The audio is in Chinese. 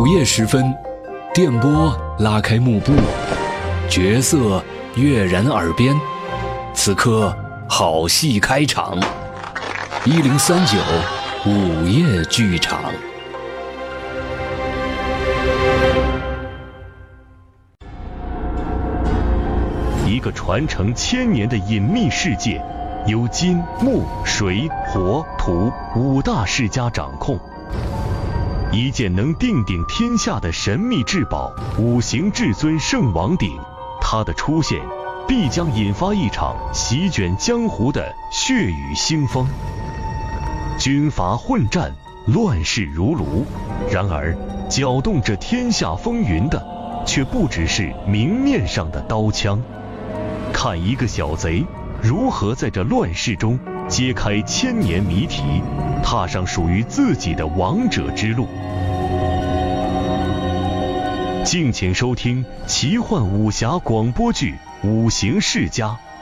午夜时分，电波拉开幕布，角色跃然耳边。此刻好戏开场，1039午夜剧场。 一个传承1000年的隐秘世界，由金、木、水、火、土5大世家掌控。一件能定鼎天下的神秘至宝——五行至尊圣王鼎，它的出现必将引发一场席卷江湖的血雨腥风。军阀混战，乱世如炉。然而，搅动这天下风云的，却不只是明面上的刀枪。看一个小贼如何在这乱世中揭开1000年谜题，踏上属于自己的王者之路。敬请收听奇幻武侠广播剧《五行世家》。